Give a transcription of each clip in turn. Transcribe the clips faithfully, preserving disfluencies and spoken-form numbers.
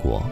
过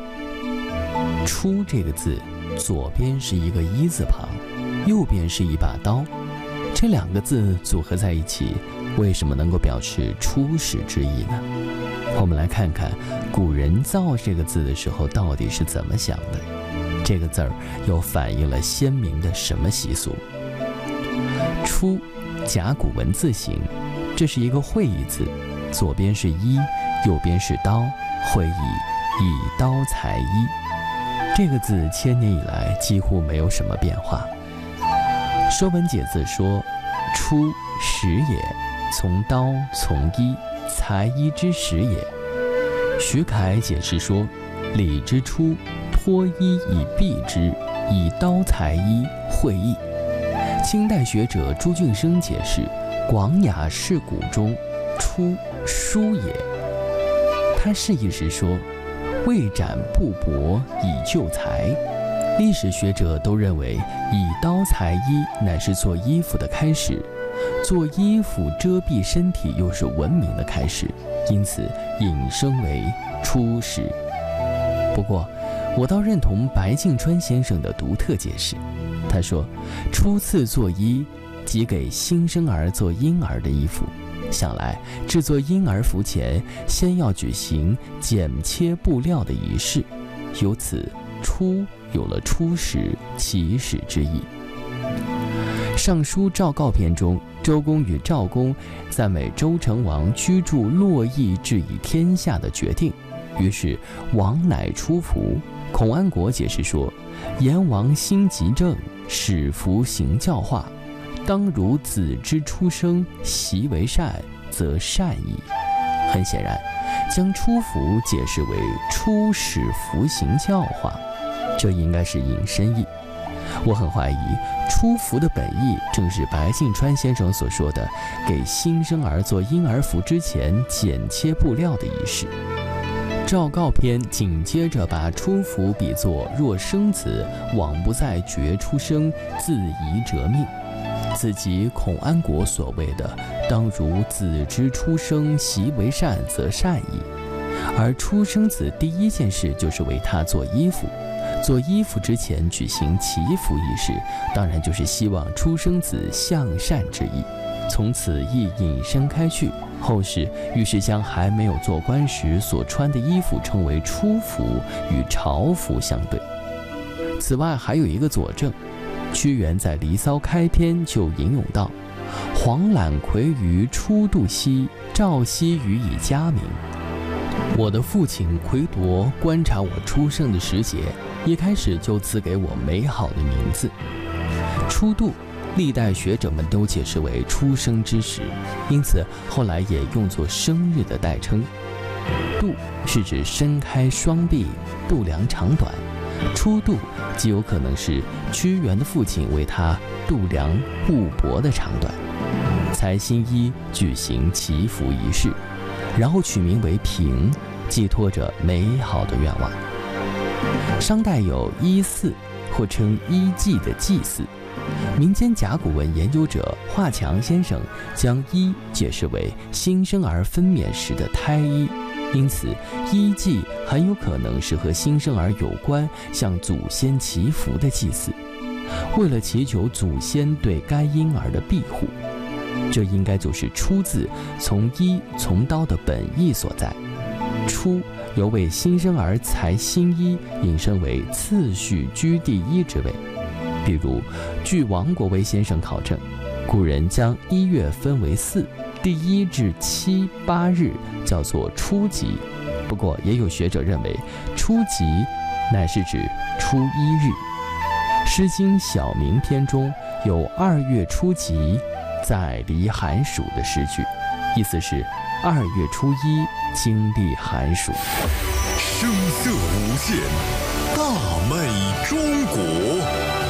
“出”这个字，左边是一个一字旁，右边是一把刀，这两个字组合在一起，为什么能够表示初始之意呢？我们来看看古人造这个字的时候到底是怎么想的，这个字儿又反映了鲜明的什么习俗？出，甲骨文字形，这是一个会意字，左边是一，右边是刀，会意以刀裁衣。这个字千年以来几乎没有什么变化。《说文解字》说：“出，始也，从刀从衣，裁衣之始也。”徐凯解释说：“礼之初，脱衣以蔽之，以刀裁衣，会意。”清代学者朱俊生解释：“广雅释古中，出，书也。”他示意是说，未斩布帛以就裁。历史学者都认为，以刀裁衣乃是做衣服的开始，做衣服遮蔽身体又是文明的开始，因此引申为出始。不过，我倒认同白敬川先生的独特解释。他说，初次做衣，即给新生儿做婴儿的衣服。想来制作婴儿服前，先要举行剪切布料的仪式，由此出有了初始起始之意。尚书赵告篇中，周公与赵公赞美周成王居住洛邑，治以天下的决定，于是王乃出服。孔安国解释说，燕王心极正，使服行教化，当如子之出生，习为善，则善矣。很显然，将出服解释为初始服行教化，这应该是引申义。我很怀疑，出服的本意正是白敬川先生所说的给新生儿做婴儿服之前剪切布料的仪式。赵告篇紧接着把出服比作若生子，枉不在绝出生，自宜折命，此即孔安国所谓的当如子之出生，习为善，则善矣。而出生子第一件事就是为他做衣服，做衣服之前举行祈福仪式，当然就是希望出生子向善之意。从此亦引申开去，后世于是将还没有做官时所穿的衣服称为出服，与朝服相对。此外还有一个佐证，屈原在《离骚》开篇就引咏道：“黄览葵于初度兮，赵熙予以佳名。”我的父亲魁夺观察我出生的时节，一开始就赐给我美好的名字。初度，历代学者们都解释为出生之时，因此后来也用作生日的代称。度是指伸开双臂，度量长短，初度极有可能是屈原的父亲为他度量布帛的长短，裁新衣，举行祈福仪式，然后取名为平，寄托着美好的愿望。商代有衣祀，或称衣祭的祭祀。民间甲骨文研究者华强先生将衣解释为新生儿分娩时的胎衣，因此衣祭很有可能是和新生儿有关，向祖先祈福的祭祀，为了祈求祖先对该婴儿的庇护。这应该就是出字从衣从刀的本意所在。出由为新生儿裁新衣引申为次序居第一之位。比如据王国维先生考证，古人将一月分为四，第一至七八日叫做初吉。不过也有学者认为，初吉乃是指初一日。诗经小明篇中有二月初吉，在离寒暑的诗句，意思是二月初一经历寒暑。 声色无限，大美中国。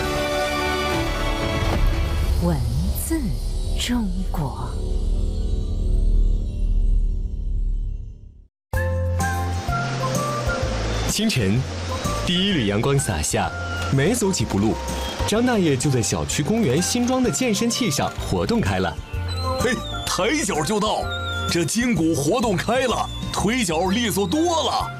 文字中国。 清晨，第一缕阳光洒下，没走几步路，张大爷就在小区公园新装的健身器上活动开了。 嘿，抬脚就到，这筋骨活动开了，腿脚利索多了。